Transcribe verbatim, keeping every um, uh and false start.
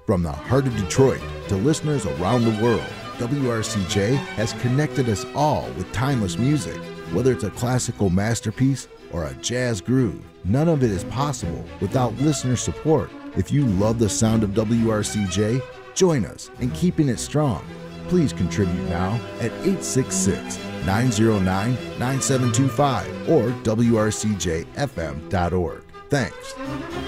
From the heart of Detroit to listeners around the world, W R C J has connected us all with timeless music. Whether it's a classical masterpiece or a jazz groove, none of it is possible without listener support. If you love the sound of W R C J, join us in keeping it strong. Please contribute now at eight six six, nine zero nine, nine seven two five or W R C J F M dot org. Thanks.